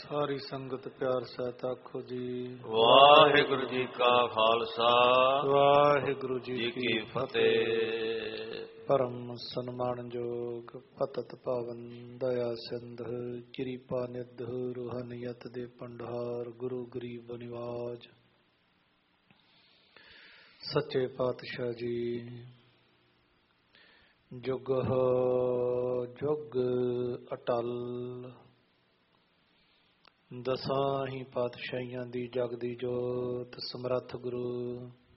ਸਾਰੀ ਸੰਗਤ ਪਿਆਰ ਸਹਿਤ ਆਖੋ ਜੀ। ਵਾਹਿਗੁਰੂ ਜੀ ਕਾ ਖਾਲਸਾ, ਵਾਹਿਗੁਰੂ ਜੀ ਕੀ ਫਤਿਹ। ਪਰਮ ਸਨਮਾਨਯੋਗ ਪਤਿਤ ਪਾਵਨ ਦਇਆ ਸਿੰਧ ਕਿਰਪਾ ਨਿਧ ਰੂਹਾਨੀਅਤ ਦੇ ਭੰਡਾਰ ਗੁਰੂ ਗਰੀਬ ਨਿਵਾਜ ਸੱਚੇ ਪਾਤਸ਼ਾਹ ਜੀ ਜੁਗ ਜੁਗ ਅਟਲ। ਦਸਾਂ ਹੀ ਪਾਤਸ਼ਾਹੀਆਂ ਦੀ ਜਗਦੀ ਜੋਤ ਸਮਰੱਥ ਗੁਰੂ